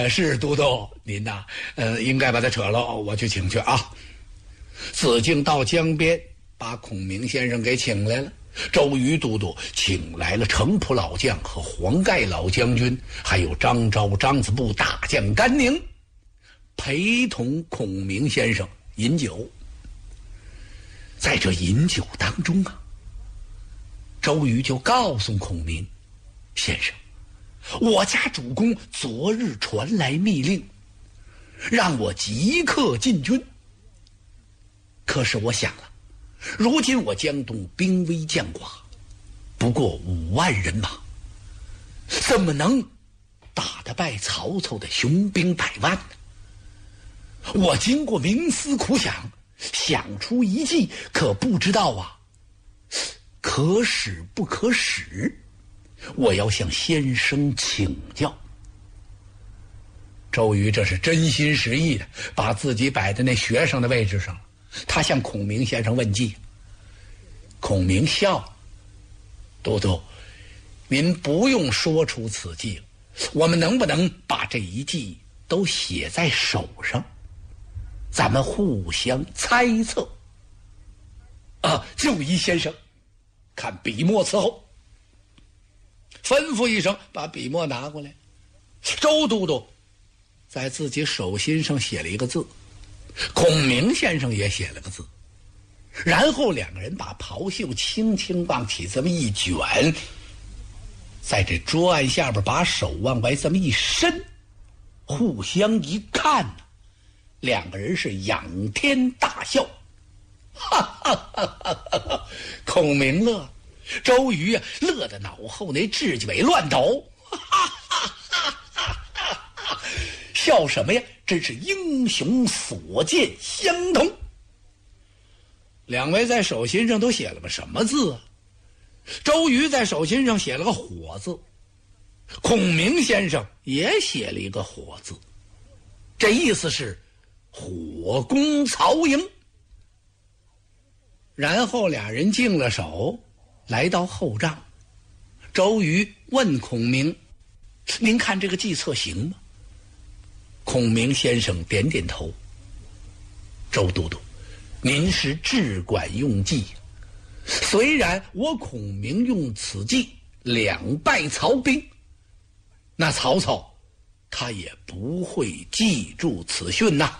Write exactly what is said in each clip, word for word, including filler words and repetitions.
呃，是都督，您呐，呃，应该把他扯了，我去请去啊。子敬到江边，把孔明先生给请来了。周瑜都督请来了程普老将和黄盖老将军，还有张昭、张子布大将甘宁，陪同孔明先生饮酒。在这饮酒当中啊，周瑜就告诉孔明先生，我家主公昨日传来密令，让我即刻进军。可是我想了，如今我江东兵微将寡，不过五万人马，怎么能打得败曹操的雄兵百万呢？我经过冥思苦想，想出一计，可不知道啊，可使不可使，我要向先生请教。周瑜这是真心实意的把自己摆在那学生的位置上了，他向孔明先生问计。孔明笑了，都督，您不用说出此计了，我们能不能把这一计都写在手上，咱们互相猜测啊？就依先生，看笔墨伺候。吩咐一声，把笔墨拿过来。周都督在自己手心上写了一个字，孔明先生也写了个字，然后两个人把袍袖轻轻往起这么一卷，在这桌案下边把手往外这么一伸，互相一看呢，两个人是仰天大笑，哈哈哈哈哈哈！孔明乐，周瑜啊乐得脑后那雉鸡尾乱抖，哈哈哈哈哈哈！笑什么呀？真是英雄所见相同。两位在手心上都写了个什么字啊？周瑜在手心上写了个火字，孔明先生也写了一个火字，这意思是火攻曹营。然后俩人净了手，来到后帐。周瑜问孔明，您看这个计策行吗？孔明先生点点头。周都督，您是智管用计，虽然我孔明用此计两败曹兵，那曹操他也不会记住此训呐。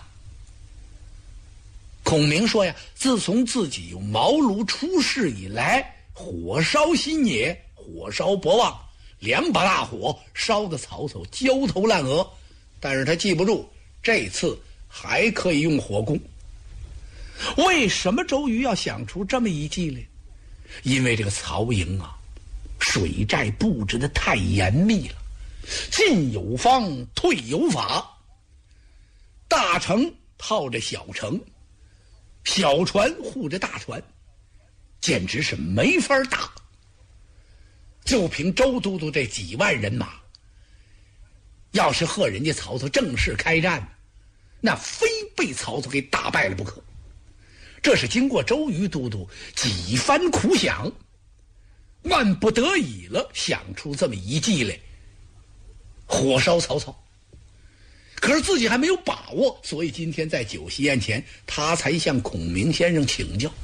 孔明说呀，自从自己用茅庐出世以来，火烧新野，火烧博望，两把大火烧得曹操焦头烂额，但是他记不住，这次还可以用火攻。为什么周瑜要想出这么一计来？因为这个曹营啊，水寨布置得太严密了，进有方，退有法，大城套着小城，小船护着大船，简直是没法打。就凭周都督这几万人马，要是和人家曹操正式开战，那非被曹操给打败了不可。这是经过周瑜都督几番苦想，万不得已了，想出这么一计来，火烧曹操。可是自己还没有把握，所以今天在酒席宴前，他才向孔明先生请教。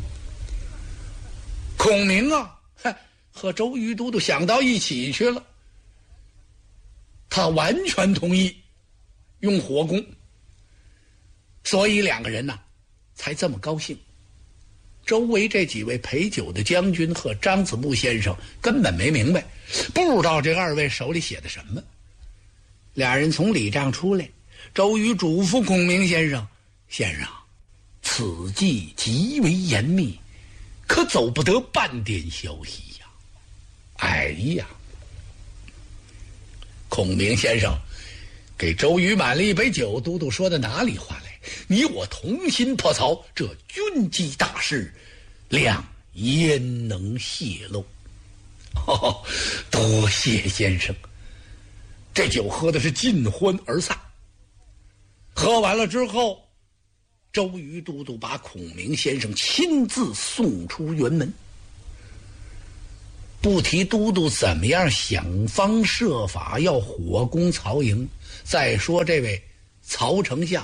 孔明啊，和周瑜都督想到一起去了，他完全同意用火攻，所以两个人呢、啊、才这么高兴。周围这几位陪酒的将军和张子布先生根本没明白，不知道这二位手里写的什么。俩人从礼帐出来，周瑜嘱咐孔明先生，先生，此计极为严密，可走不得半点消息呀。哎呀，孔明先生给周瑜满了一杯酒，都督说的哪里话来？你我同心破曹，这军机大事，谅焉能泄露？哦，多谢先生。这酒喝的是尽欢而散。喝完了之后，周瑜都督把孔明先生亲自送出辕门。 不提都督怎么样想方设法要火攻曹营。再说这位曹丞相，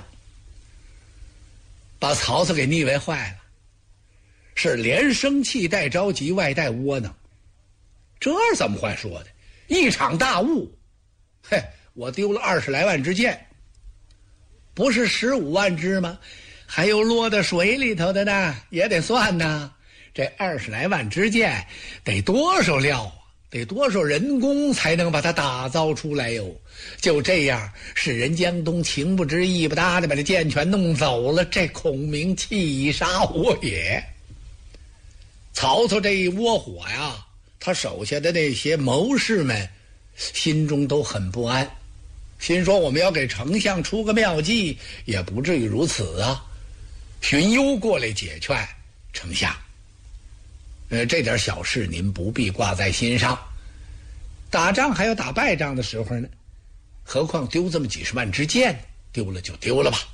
把曹操给腻歪坏了，是连生气带着急外带窝囊。这是怎么话说的？一场大雾，嘿，我丢了二十来万支箭，不是十五万支吗？还有落到水里头的呢，也得算呢。这二十来万支箭得多少料啊？得多少人工才能把它打造出来哟？就这样，是人江东情不知义不搭的把这箭全弄走了，这孔明气杀我也。曹操这一窝火呀，他手下的那些谋士们心中都很不安，心说我们要给丞相出个妙计，也不至于如此啊。荀攸过来解劝丞相，呃，这点小事您不必挂在心上，打仗还有打败仗的时候呢，何况丢这么几十万支箭，丢了就丢了吧。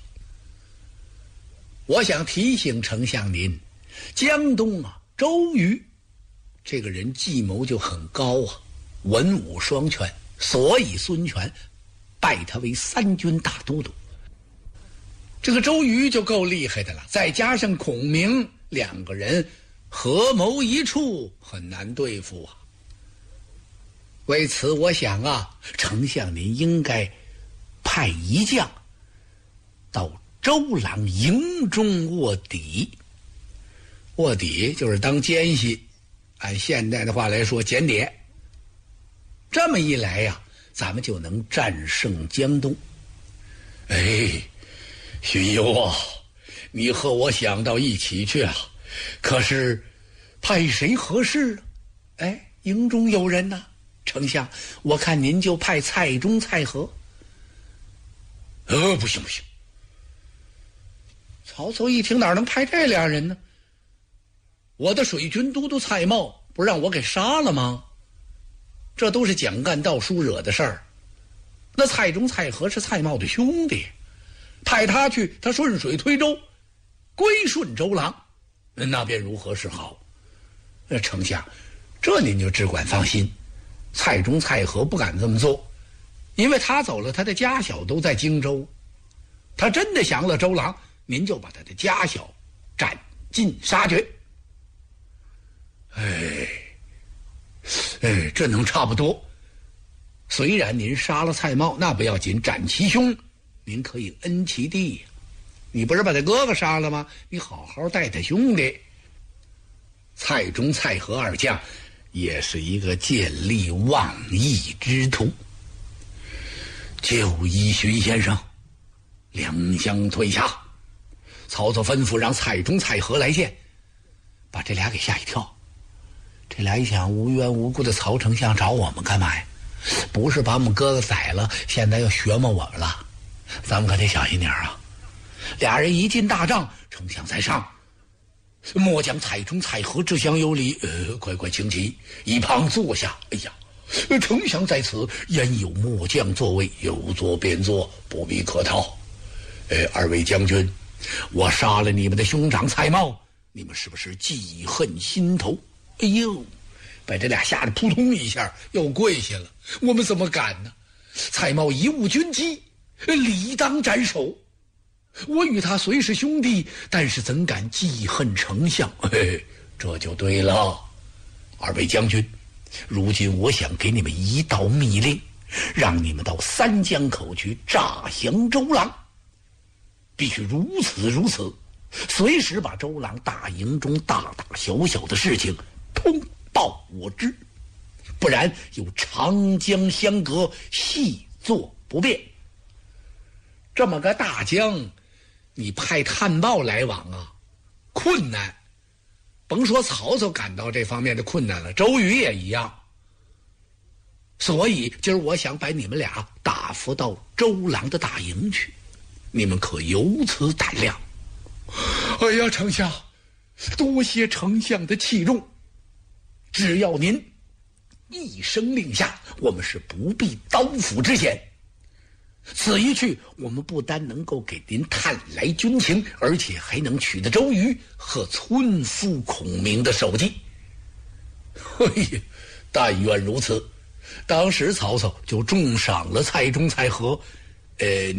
我想提醒丞相您，江东啊，周瑜这个人计谋就很高啊，文武双全，所以孙权拜他为三军大都督。这个周瑜就够厉害的了，再加上孔明，两个人合谋一处，很难对付啊。为此我想啊，丞相您应该派一将到周郎营中卧底。卧底就是当奸细，按现代的话来说，间谍。这么一来呀，咱们就能战胜江东。哎，荀攸啊，你和我想到一起去啊，可是派谁合适呢？哎，营中有人呐、啊，丞相，我看您就派蔡中、蔡和。呃，不行不行。曹操一听，哪能派这俩人呢？我的水军都督蔡瑁不让我给杀了吗？这都是蒋干盗书惹的事儿。那蔡中、蔡和是蔡瑁的兄弟，派他去，他顺水推舟，归顺周郎，那便如何是好？呃，丞相，这您就只管放心，蔡中、蔡和不敢这么做，因为他走了，他的家小都在荆州。他真的降了周郎，您就把他的家小斩尽杀绝。哎，哎，这能差不多。虽然您杀了蔡瑁，那不要紧，斩其兄，您可以恩其弟。你不是把他哥哥杀了吗？你好好待他兄弟。蔡中、蔡和二将也是一个见利忘义之徒。就依荀先生，两相退下。曹操吩咐让蔡中、蔡和来见，把这俩给吓一跳。这俩一想，无缘无故的曹丞相找我们干嘛呀？不是把我们哥哥宰了，现在要学摸我们了，咱们可得小心点啊。俩人一进大帐，丞相在上，末将蔡中、蔡和之相有礼，呃，快快请起，一旁坐下。哎呀，丞相在此，焉有末将座位？有座便坐，不必客套。呃，二位将军，我杀了你们的兄长蔡瑁，你们是不是记恨心头？哎呦，把这俩吓得扑通一下又跪下了。我们怎么敢呢？蔡瑁贻误军机，理当斩首。我与他虽是兄弟，但是怎敢记恨丞相？嘿，这就对了。二位将军，如今我想给你们一道密令，让你们到三江口去诈降周郎，必须如此如此，随时把周郎大营中大大小小的事情通报我知，不然有长江相隔，细作不便。这么个大江，你派探报来往啊，困难。甭说曹操感到这方面的困难了，周瑜也一样。所以今儿我想把你们俩打发到周郎的大营去，你们可有此胆量？哎呀，丞相，多谢丞相的器重。只要您一声令下，我们是不避刀斧之险。此一去，我们不单能够给您探来军情，而且还能取得周瑜和村夫孔明的首级。哎呀， 但愿如此。当时曹操就重赏了蔡中、蔡和，呃。